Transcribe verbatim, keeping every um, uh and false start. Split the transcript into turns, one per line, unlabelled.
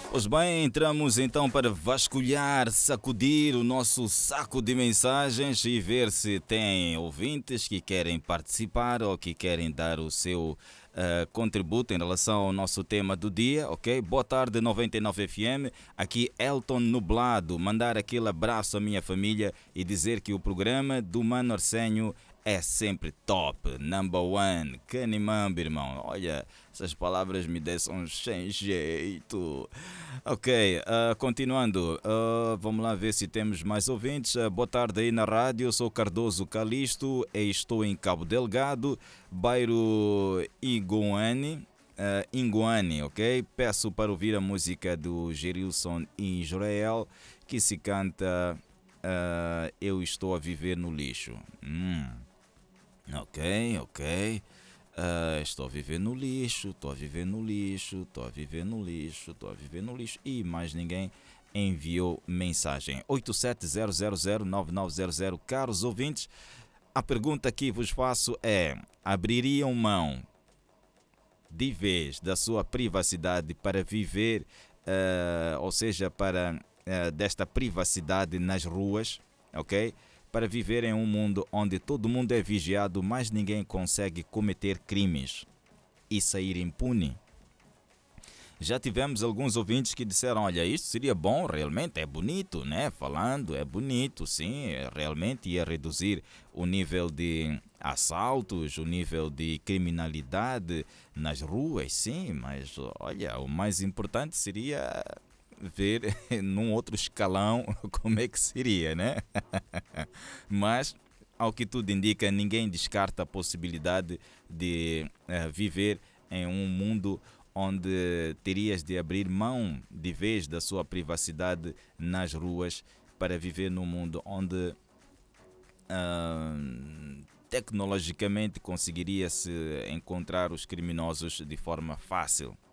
Pois bem, entramos então para vasculhar, sacudir o nosso saco de mensagens e ver se tem ouvintes que querem participar ou que querem dar o seu uh, contributo em relação ao nosso tema do dia, ok? Boa tarde, noventa e nove F M. Aqui Elton Nublado. Mandar aquele abraço à minha família e dizer que o programa do Mano Arsenio é sempre top, number one. Que animambo, irmão. Olha, essas palavras me deixam sem jeito. Ok, uh, continuando, uh, vamos lá ver se temos mais ouvintes. Uh, boa tarde aí na rádio, eu sou Cardoso Calisto e estou em Cabo Delgado, bairro Iguane. Uh, Inguane, ok? Peço para ouvir a música do Gerilson e Israel que se canta uh, Eu Estou a Viver no Lixo. Hum. Ok, ok. Uh, estou a viver no lixo, estou a viver no lixo, estou a viver no lixo, estou a viver no lixo. E mais ninguém enviou mensagem. oito sete zero zero zero nove nove zero zero. Caros ouvintes, a pergunta que vos faço é: abririam mão de vez da sua privacidade para viver, uh, ou seja, para uh, desta privacidade nas ruas, ok? Para viver em um mundo onde todo mundo é vigiado, mas ninguém consegue cometer crimes e sair impune. Já tivemos alguns ouvintes que disseram, olha, isto seria bom, realmente é bonito, né? Falando, é bonito, sim, realmente ia reduzir o nível de assaltos, o nível de criminalidade nas ruas, sim, mas olha, o mais importante seria ver num outro escalão como é que seria, né? Mas, ao que tudo indica, ninguém descarta a possibilidade de uh, viver em um mundo onde terias de abrir mão de vez da sua privacidade nas ruas para viver num mundo onde uh, tecnologicamente conseguiria-se encontrar os criminosos de forma fácil.